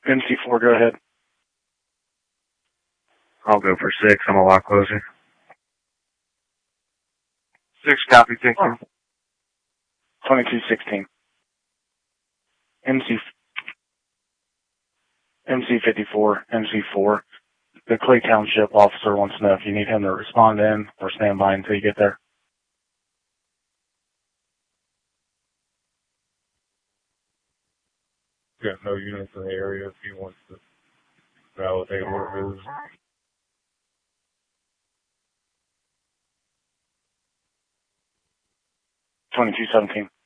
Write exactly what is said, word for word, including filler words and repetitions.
M C four, go ahead. I'll go for six. I'm a lot closer. Six copy, thank you. twenty-two sixteen. M C, M C fifty-four, M C four. The Clay Township officer wants to know if you need him to respond in or stand by until you get there. Got no units in the area if he wants to validate where it is. twenty-two seventeen.